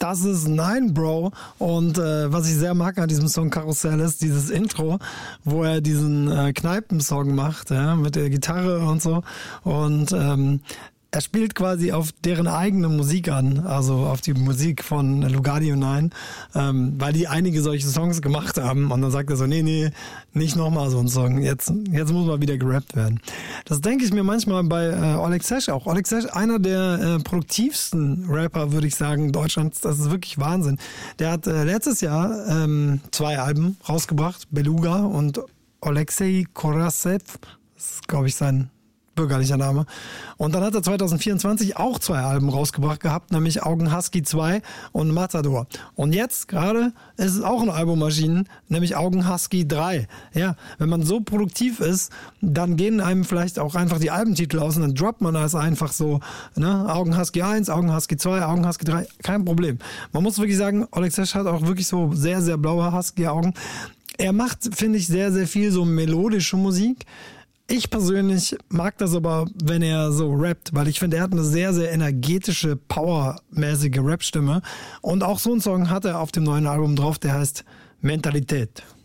Das ist Nein, Bro. Und was ich sehr mag an diesem Song Karussell ist dieses Intro, wo er diesen Kneipensong macht, ja, mit der Gitarre und so. Und er spielt quasi auf deren eigene Musik an, also auf die Musik von Lugardio 9, weil die einige solche Songs gemacht haben. Und dann sagt er so, nee, nicht nochmal so ein Song. Jetzt muss mal wieder gerappt werden. Das denke ich mir manchmal bei Oleg Sesh auch. Oleg Sesh, einer der produktivsten Rapper, würde ich sagen, Deutschlands. Das ist wirklich Wahnsinn. Der hat letztes Jahr 2 Alben rausgebracht, Beluga und Alexei Korasev. Das ist, glaube ich, sein bürgerlicher Name. Und dann hat er 2024 auch 2 Alben rausgebracht gehabt, nämlich Augen Husky 2 und Matador. Und jetzt gerade ist es auch ein Albummaschine, nämlich Augen Husky 3. Ja, wenn man so produktiv ist, dann gehen einem vielleicht auch einfach die Albentitel aus und dann droppt man das einfach so, ne? Augen Husky 1, Augen Husky 2, Augen Husky 3, kein Problem. Man muss wirklich sagen, Oleg Sesh hat auch wirklich so sehr, sehr blaue Husky-Augen. Er macht, finde ich, sehr, sehr viel so melodische Musik. Ich persönlich mag das aber, wenn er so rappt, weil ich finde, er hat eine sehr, sehr energetische, powermäßige Rap-Stimme. Und auch so einen Song hat er auf dem neuen Album drauf, der heißt Mentalität.